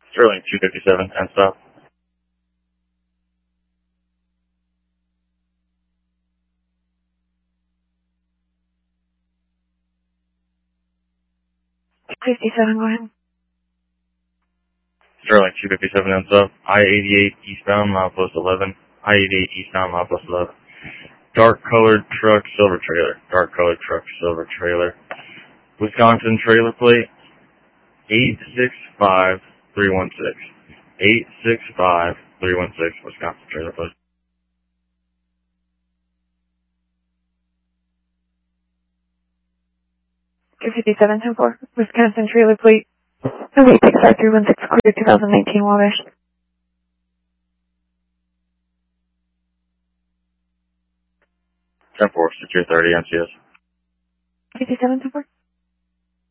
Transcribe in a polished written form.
Sterling 257, and stop. Go ahead. Sterling 257, and stop. I-88 eastbound, milepost 11. I-88 eastbound, milepost 11. Dark colored truck, silver trailer. Dark colored truck, silver trailer. Wisconsin trailer plate 865316. 865316, Wisconsin trailer plate. Two 57-4, Wisconsin trailer plate. 865316, clear 2019 Wabash. 10-4, secure 30 NCS. 57-4.